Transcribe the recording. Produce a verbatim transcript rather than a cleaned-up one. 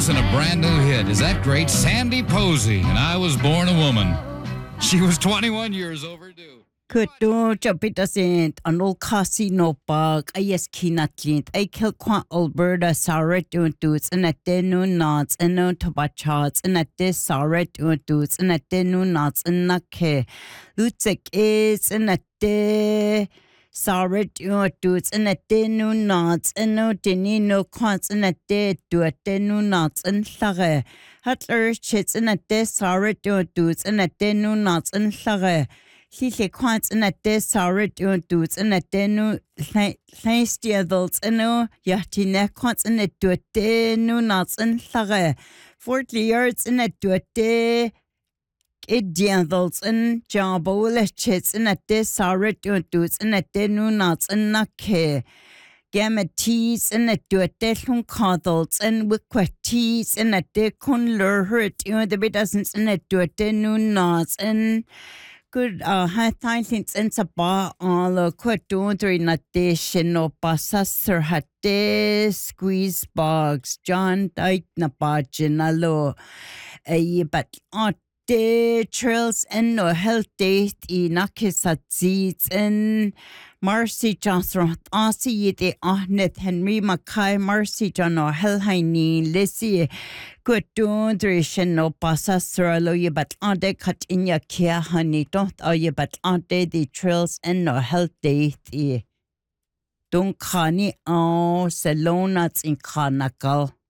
Elvis and a brand new hit. Is that great? Sandy Posey, and I Was Born a Woman. She was twenty-one years overdue. Kutu Chapitasint, an old casino park, I yes kinatlint, I kill qua Alberta, Sarah Duntuts, and at the no knots, and no tobachats, and at this Sarah Duntuts, and at the no knots, and nake. Lutzek is, and at the Sarah Duntuts, and at the no knots, and no dinny no quants, and at the do at the no knots, and sare. Hatler chits, and at this Sarah Duntuts, and at the no knots, and sare. Lille kwants in at this Sarah Duntuts, and at the no Thanksgivings, and no Yatina quants in at do the no knots, and sare. Forty yards in at do the Idiandals and Jabbo Lechits, and at this Sarah Duntuts, and at the no knots, and nake. Gamatees and at do a delun coddles and wiquatees and at the conlur hurt, you know, the bit doesn't and at do a no knots and good uh high things and sapa all the quatundri natation no passer had squeeze box John Dyke na paginalo a but on the trails and no health days in nakisat seeds and Marcy Johnson Aussie the Ahnet Henry Mackay Marcy John or Helhaini Lissy good dundration no passer lo you but on the cut in your care honey don't are you but on the trails and no health day don't kani oh salonats in Kanakal.